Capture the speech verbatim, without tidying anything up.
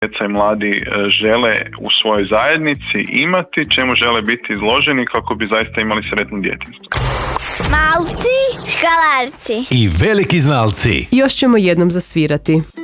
djeca i mladi žele u svojoj zajednici imati, čemu žele biti izloženi kako bi zaista imali sretno djetinjstvo. Malci, škalarci i veliki znalci. Još ćemo jednom zasvirati.